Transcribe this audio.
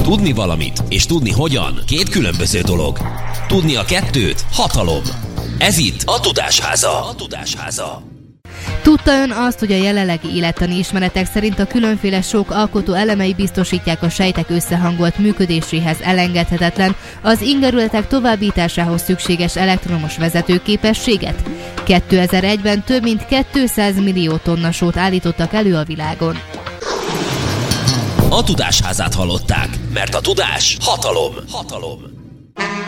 Tudni valamit és tudni hogyan két különböző dolog. Tudni a kettőt hatalom. Ez itt a Tudásháza. Tudta ön azt, hogy a jelenlegi élettani ismeretek szerint a különféle sok alkotó elemei biztosítják a sejtek összehangolt működéséhez elengedhetetlen, az ingerületek továbbításához szükséges elektromos vezetőképességet? 2001-ben több mint 200 millió tonna sót állítottak elő a világon. A Tudásházát hallották, mert a tudás hatalom.